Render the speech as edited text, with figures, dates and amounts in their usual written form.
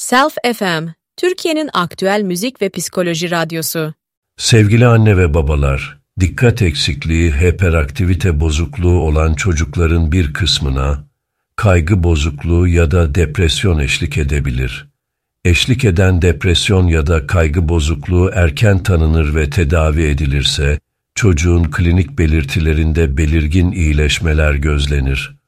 Self FM, Türkiye'nin aktüel müzik ve psikoloji radyosu. Sevgili anne ve babalar, dikkat eksikliği, hiperaktivite bozukluğu olan çocukların bir kısmına kaygı bozukluğu ya da depresyon eşlik edebilir. Eşlik eden depresyon ya da kaygı bozukluğu erken tanınır ve tedavi edilirse, çocuğun klinik belirtilerinde belirgin iyileşmeler gözlenir.